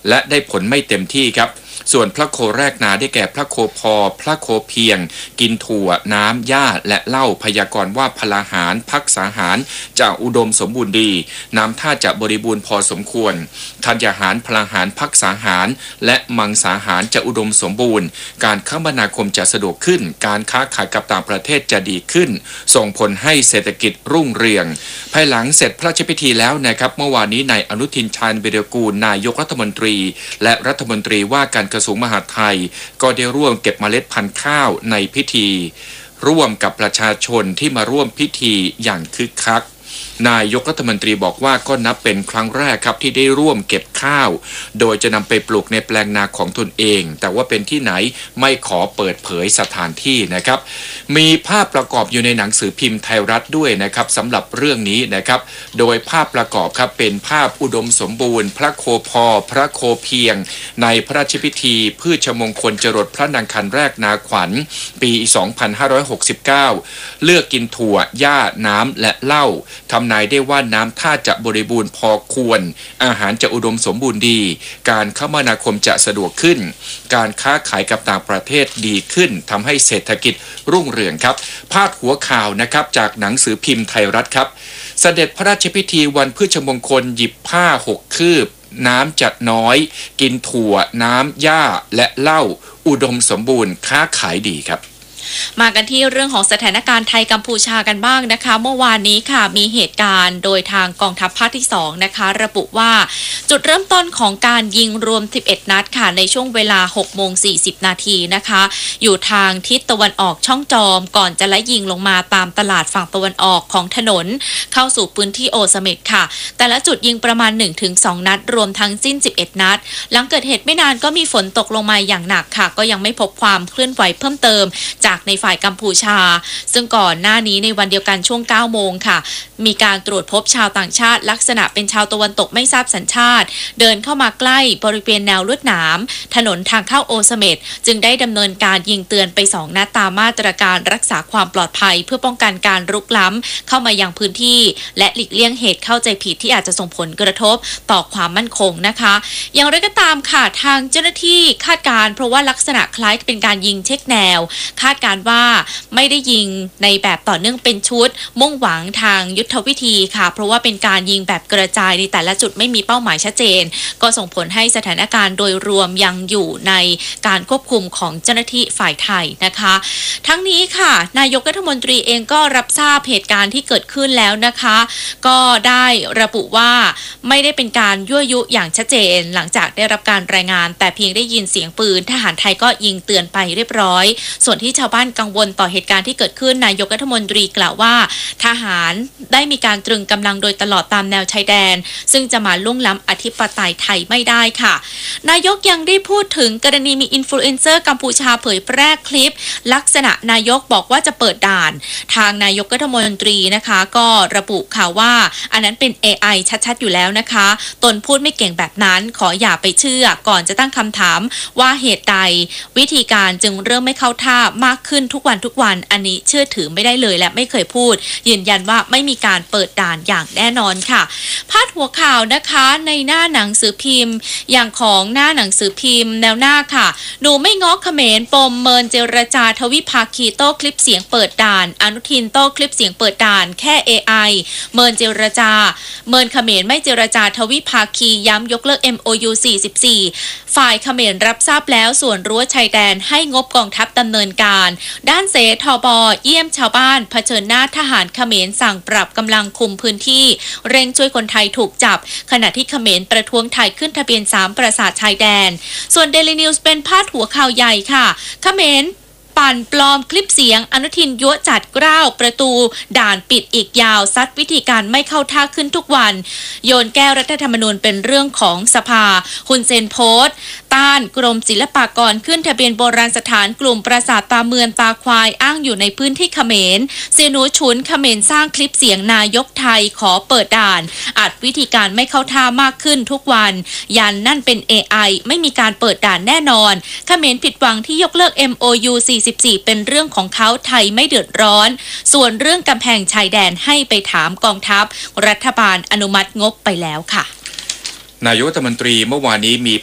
และได้ผลไม่เต็มที่ครับส่วนพระโคแรกนาได้แก่พระโคพอพระโคเพียงกินถั่วน้ำหญ้าและเหล้าพยากรณ์ว่าพลาหารภักษาหารจะอุดมสมบูรณ์ดีน้ำท่าจะบริบูรณ์พอสมควรธัญญาหารพลาหารภักษาหารและมังสาหารจะอุดมสมบูรณ์การคมนาคมจะสะดวกขึ้นการค้าขายกับต่างประเทศจะดีขึ้นส่งผลให้เศรษฐกิจรุ่งเรืองภายหลังเสร็จพระราชพิธีแล้วนะครับเมื่อวานนี้นายอนุทินชาญวีรกูลนายกรัฐมนตรีและรัฐมนตรีว่าการกระทรวงมหาดไทยก็ได้ร่วมเก็บเมล็ดพันธุ์ข้าวในพิธีร่วมกับประชาชนที่มาร่วมพิธีอย่างคึกคักนายกรัฐมนตรีบอกว่าก็นับเป็นครั้งแรกครับที่ได้ร่วมเก็บข้าวโดยจะนำไปปลูกในแปลงนาของตนเองแต่ว่าเป็นที่ไหนไม่ขอเปิดเผยสถานที่นะครับมีภาพประกอบอยู่ในหนังสือพิมพ์ไทยรัฐด้วยนะครับสำหรับเรื่องนี้นะครับโดยภาพประกอบครับเป็นภาพอุดมสมบูรณ์พระโคพอพระโคเพียงในพระราชพิธีพืชมงคลจรดพระนางคันแรกนาขวัญปี 2569 เลือกกินถั่วหญ้าน้ำและเหล้าทำนายได้ว่าน้ำท่าจะบริบูรณ์พอควรอาหารจะอุดมสมบูรณ์ดีการคมนาคมจะสะดวกขึ้นการค้าขายกับต่างประเทศดีขึ้นทำให้เศรษฐกิจรุ่งเรืองครับพาดหัวข่าวนะครับจากหนังสือพิมพ์ไทยรัฐครับเสด็จพระราชพิธีวันพฤชมงคลหยิบผ้า6 คืบน้ำจัดน้อยกินถั่วน้ำหญ้าและเหล้าอุดมสมบูรณ์ค้าขายดีครับมากันที่เรื่องของสถานการณ์ไทยกัมพูชากันบ้างนะคะเมื่อวานนี้ค่ะมีเหตุการณ์โดยทางกองทัพภาคที่2นะคะระบุว่าจุดเริ่มต้นของการยิงรวม11นัดค่ะในช่วงเวลา 6:40 นาทีนะคะอยู่ทางทิศตะวันออกช่องจอมก่อนจะไล่ยิงลงมาตามตลาดฝั่งตะวันออกของถนนเข้าสู่พื้นที่โอสเมดค่ะแต่ละจุดยิงประมาณ 1-2 นัดรวมทั้งสิ้น11นัดหลังเกิดเหตุไม่นานก็มีฝนตกลงมาอย่างหนักค่ะก็ยังไม่พบความเคลื่อนไหวเพิ่มเติมจากในฝ่ายกัมพูชาซึ่งก่อนหน้านี้ในวันเดียวกันช่วง 9 โมงค่ะมีการตรวจพบชาวต่างชาติลักษณะเป็นชาวตะวันตกไม่ทราบสัญชาติเดินเข้ามาใกล้บริเวณแนวลวดหนามถนนทางเข้าโอสเมดจึงได้ดำเนินการยิงเตือนไป2 นัดตามมาตรการรักษาความปลอดภัยเพื่อป้องกันการรุกล้ำเข้ามายังพื้นที่และหลีกเลี่ยงเหตุเข้าใจผิดที่อาจจะส่งผลกระทบต่อความมั่นคงนะคะอย่างไรก็ตามค่ะทางเจ้าหน้าที่คาดการณ์เพราะว่าลักษณะคล้ายเป็นการยิงเช็คแนวคาดการณ์ว่าไม่ได้ยิงในแบบต่อเนื่องเป็นชุดมุ่งหวังทางยุทธวิธีค่ะเพราะว่าเป็นการยิงแบบกระจายในแต่ละจุดไม่มีเป้าหมายชัดเจนก็ส่งผลให้สถานการณ์โดยรวมยังอยู่ในการควบคุมของเจ้าหน้าที่ฝ่ายไทยนะคะทั้งนี้ค่ะนายกรัฐมนตรีเองก็รับทราบเหตุการณ์ที่เกิดขึ้นแล้วนะคะก็ได้ระบุว่าไม่ได้เป็นการยั่วยุอย่างชัดเจนหลังจากได้รับการรายงานแต่เพียงได้ยินเสียงปืนทหารไทยก็ยิงเตือนไปเรียบร้อยส่วนที่ชาวบ้านกังวลต่อเหตุการณ์ที่เกิดขึ้นนายกรัฐมนตรีกล่าวว่าทหารได้มีการตรึงกำลังโดยตลอดตามแนวชายแดนซึ่งจะมาล่วงล้ำอธิปไตยไทยไม่ได้ค่ะนายกยังได้พูดถึงกรณีมีอินฟลูเอนเซอร์กัมพูชาเผยแพร่คลิปลักษณะนายกบอกว่าจะเปิดด่านทางนายกรัฐมนตรีนะคะก็ระบุค่ะว่าอันนั้นเป็น AI ชัดๆอยู่แล้วนะคะตนพูดไม่เก่งแบบนั้นขออย่าไปเชื่อก่อนจะตั้งคำถามว่าเหตุใดวิธีการจึงเริ่มไม่เข้าท่ามากขึ้นทุกวันอันนี้เชื่อถือไม่ได้เลยและไม่เคยพูดยืนยันว่าไม่มีการเปิดด่านอย่างแน่นอนค่ะพาดหัวข่าวนะคะในหน้าหนังสือพิมพ์อย่างของหน้าหนังสือพิมพ์แนวหน้าค่ะหนูไม่ง้อเขมรปมเมินเจรจาทวิภาคีโต้คลิปเสียงเปิดด่านอนุทินโต้คลิปเสียงเปิดด่านแค่ AI เมินเจรจาเมินเขมรไม่เจรจาทวิภาคีย้ำยกเลิก MOU 44ฝ่ายเขมรรับทราบแล้วส่วนรั้วชายแดนให้งบกองทัพดำเนินการด้านเสทบเยี่ยมชาวบ้านเผชิญหน้าทหารเขมรสั่งปรับกำลังคุมพื้นที่เร่งช่วยคนไทยถูกจับขณะที่เขมรประท้วงไทยขึ้นทะเบียน3ปราสาทชายแดนส่วน Daily News เป็นพาดหัวข่าวใหญ่ค่ะเขมรปั่นปลอมคลิปเสียงอนุทินยั่วจัดกล้าวประตูด่านปิดอีกยาวซัดวิธีการไม่เข้าท่าขึ้นทุกวันโยนแก้รัฐธรรมนูญเป็นเรื่องของสภาฮุนเซนโพสต์ต้านกรมศิลปากรขึ้นทะเบียนโบราณสถานกลุ่มปราสาทตาเมืองตาควายอ้างอยู่ในพื้นที่เขมรเซนูชุนเขมรสร้างคลิปเสียงนายกไทยขอเปิดด่านอัดวิธีการไม่เข้าท่ามากขึ้นทุกวันยันนั่นเป็น AI ไม่มีการเปิดด่านแน่นอนเขมรผิดหวังที่ยกเลิก MOU 44เป็นเรื่องของเขาไทยไม่เดือดร้อนส่วนเรื่องกำแพงชายแดนให้ไปถามกองทัพรัฐบาลอนุมัติงบไปแล้วค่ะนายกรัฐมนตรีเมื่อวานนี้มี